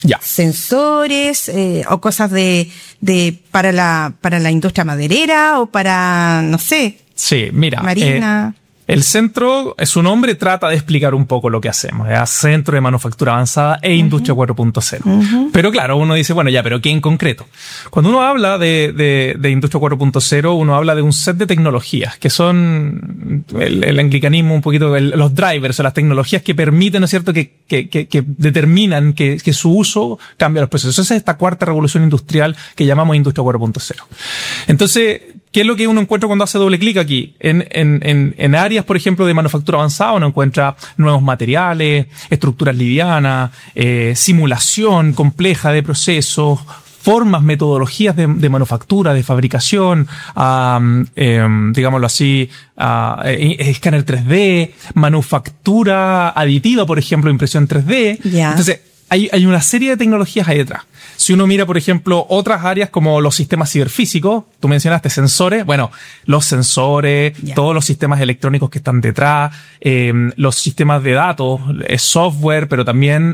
Ya. Sensores, o cosas para la industria maderera o para, no sé, Sí, mira. marina. El centro, su nombre trata de explicar un poco lo que hacemos. Es Centro de Manufactura Avanzada e Industria 4.0. Pero claro, uno dice, bueno, ya, pero ¿qué en concreto? Cuando uno habla de Industria 4.0, uno habla de un set de tecnologías que son el anglicanismo un poquito, los drivers o las tecnologías que permiten, ¿no es cierto?, que determinan que su uso cambia los procesos. Esa es esta cuarta revolución industrial que llamamos Industria 4.0. Entonces, ¿qué es lo que uno encuentra cuando hace doble clic aquí? En áreas, por ejemplo, de manufactura avanzada, uno encuentra nuevos materiales, estructuras livianas, simulación compleja de procesos, formas, metodologías de manufactura, de fabricación, digámoslo así, escáner 3D, manufactura aditiva, por ejemplo, impresión 3D. Ya. Entonces, hay una serie de tecnologías ahí detrás. Si uno mira, por ejemplo, otras áreas como los sistemas ciberfísicos, tú mencionaste sensores, bueno, los sensores, todos los sistemas electrónicos que están detrás, los sistemas de datos, software, pero también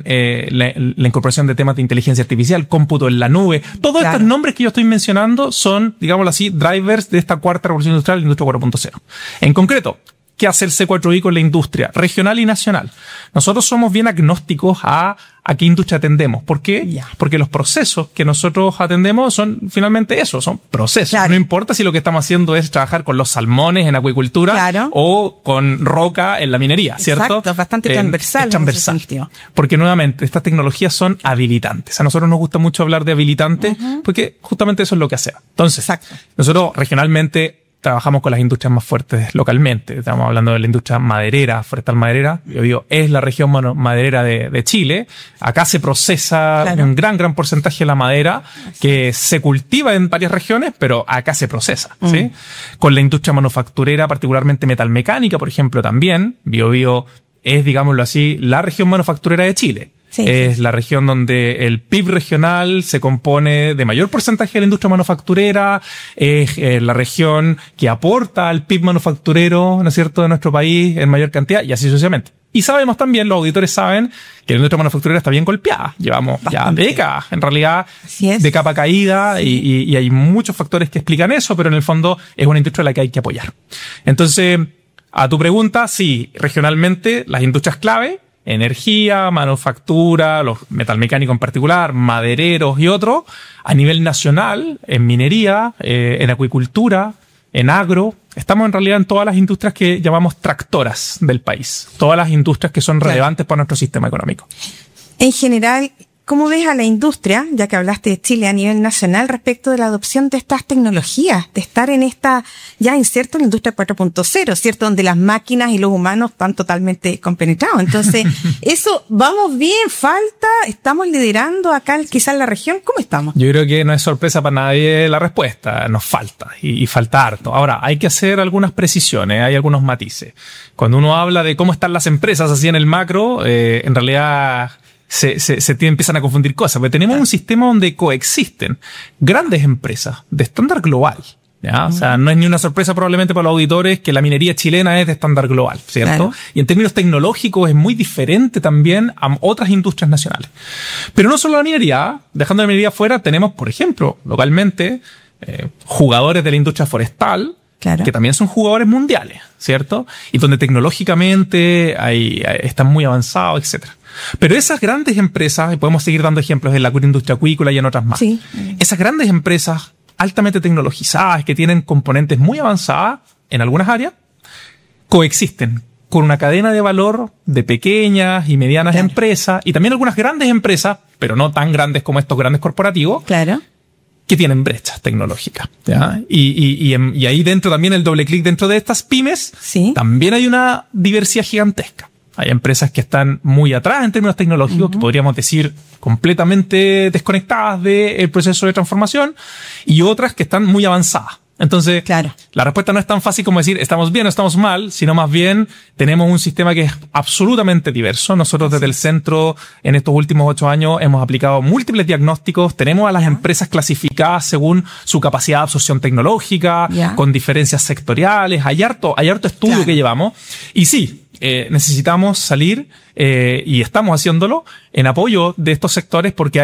la incorporación de temas de inteligencia artificial, cómputo en la nube. Todos estos nombres que yo estoy mencionando son, digámoslo así, drivers de esta cuarta revolución industrial, la industria 4.0. En concreto, ¿qué hace el C4I con la industria regional y nacional? Nosotros somos bien agnósticos a qué industria atendemos. ¿Por qué? Porque los procesos que nosotros atendemos son finalmente eso, son procesos. Claro. No importa si lo que estamos haciendo es trabajar con los salmones en acuicultura o con roca en la minería, ¿cierto? Exacto, bastante transversal. Es transversal. Porque nuevamente, estas tecnologías son habilitantes. A nosotros nos gusta mucho hablar de habilitantes porque justamente eso es lo que hacemos. Entonces, nosotros regionalmente trabajamos con las industrias más fuertes localmente. Estamos hablando de la industria maderera, forestal maderera. Biobío es la región maderera de Chile. Acá se procesa un gran porcentaje de la madera que se cultiva en varias regiones, pero acá se procesa, ¿sí? Con la industria manufacturera, particularmente metalmecánica, por ejemplo, también. Biobío es, digámoslo así, la región manufacturera de Chile. Es la región donde el PIB regional se compone de mayor porcentaje de la industria manufacturera, es la región que aporta al PIB manufacturero, ¿no es cierto?, de nuestro país en mayor cantidad, y así sucesivamente. Y sabemos también, los auditores saben, que la industria manufacturera está bien golpeada. Llevamos ya décadas, en realidad, de capa caída, y hay muchos factores que explican eso, pero en el fondo es una industria a la que hay que apoyar. Entonces, a tu pregunta, sí, regionalmente, las industrias clave, energía, manufactura, los metalmecánicos en particular, madereros y otros, a nivel nacional, en minería, en acuicultura, en agro. Estamos en realidad en todas las industrias que llamamos tractoras del país. Todas las industrias que son relevantes para nuestro sistema económico. En general, ¿cómo ves a la industria, ya que hablaste de Chile a nivel nacional, respecto de la adopción de estas tecnologías, de estar en esta, ya inserto en la industria 4.0, ¿cierto? Donde las máquinas y los humanos están totalmente compenetrados. Entonces, eso, ¿vamos bien? ¿Falta? ¿Estamos liderando acá quizás en la región? ¿Cómo estamos? Yo creo que no es sorpresa para nadie la respuesta. Nos falta, y falta harto. Ahora, hay que hacer algunas precisiones, hay algunos matices. Cuando uno habla de cómo están las empresas así en el macro, en realidad se empiezan a confundir cosas, porque tenemos un sistema donde coexisten grandes empresas de estándar global, ¿ya? O sea, no es ni una sorpresa probablemente para los auditores que la minería chilena es de estándar global, ¿cierto? Y en términos tecnológicos es muy diferente también a otras industrias nacionales. Pero no solo la minería, dejando la minería fuera, tenemos, por ejemplo, localmente, jugadores de la industria forestal, que también son jugadores mundiales, ¿cierto? Y donde tecnológicamente están muy avanzados, etcétera. Pero esas grandes empresas, y podemos seguir dando ejemplos en la industria acuícola y en otras más, esas grandes empresas altamente tecnologizadas que tienen componentes muy avanzadas en algunas áreas, coexisten con una cadena de valor de pequeñas y medianas empresas, y también algunas grandes empresas, pero no tan grandes como estos grandes corporativos, que tienen brechas tecnológicas, ¿ya? Y ahí dentro también el doble clic dentro de estas pymes, también hay una diversidad gigantesca. Hay empresas que están muy atrás en términos tecnológicos, que podríamos decir completamente desconectadas del proceso de transformación, y otras que están muy avanzadas. Entonces, la respuesta no es tan fácil como decir estamos bien o estamos mal, sino más bien tenemos un sistema que es absolutamente diverso. Nosotros desde el centro en estos últimos 8 años hemos aplicado múltiples diagnósticos, tenemos a las empresas clasificadas según su capacidad de absorción tecnológica, con diferencias sectoriales, hay harto estudio que llevamos, y sí, necesitamos salir, y estamos haciéndolo en apoyo de estos sectores porque